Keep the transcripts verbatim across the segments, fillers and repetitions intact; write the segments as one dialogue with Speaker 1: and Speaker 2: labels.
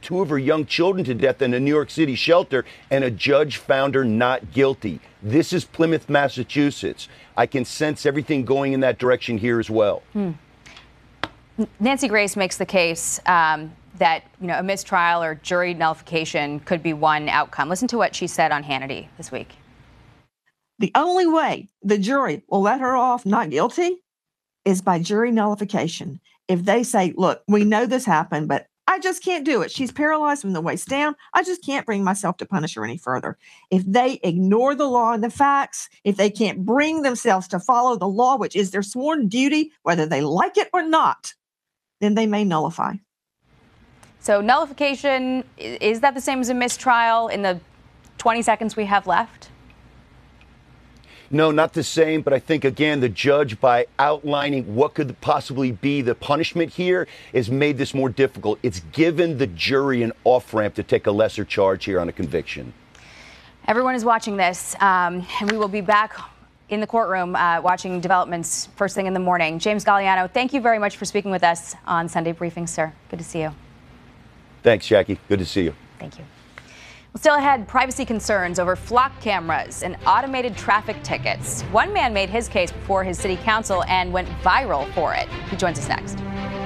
Speaker 1: two of her young children to death in a New York City shelter, and a judge found her not guilty. This is Plymouth, Massachusetts. I can sense everything going in that direction here as well.
Speaker 2: Hmm. Nancy Grace makes the case um, that, you know, a mistrial or jury nullification could be one outcome. Listen to what she said on Hannity this week.
Speaker 3: The only way the jury will let her off not guilty is by jury nullification. If they say, look, we know this happened, but I just can't do it. She's paralyzed from the waist down. I just can't bring myself to punish her any further. If they ignore the law and the facts, if they can't bring themselves to follow the law, which is their sworn duty, whether they like it or not, then they may nullify.
Speaker 2: So nullification, is that the same as a mistrial in the twenty seconds we have left?
Speaker 1: No, not the same, but I think, again, the judge, by outlining what could possibly be the punishment here, has made this more difficult. It's given the jury an off-ramp to take a lesser charge here on a conviction.
Speaker 2: Everyone is watching this, um, and we will be back in the courtroom uh, watching developments first thing in the morning. James Galliano, thank you very much for speaking with us on Sunday Briefing, sir. Good to see you.
Speaker 1: Thanks, Jackie. Good to see you.
Speaker 2: Thank you. Well, still ahead, privacy concerns over flock cameras and automated traffic tickets. One man made his case before his city council and went viral for it. He joins us next.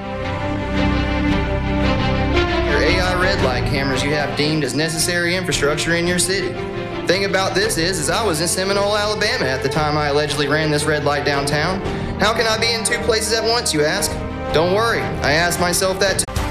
Speaker 4: Your A I red light cameras you have deemed as necessary infrastructure in your city. Thing about this is, is I was in Seminole, Alabama at the time I allegedly ran this red light downtown. How can I be in two places at once, you ask? Don't worry, I asked myself that too.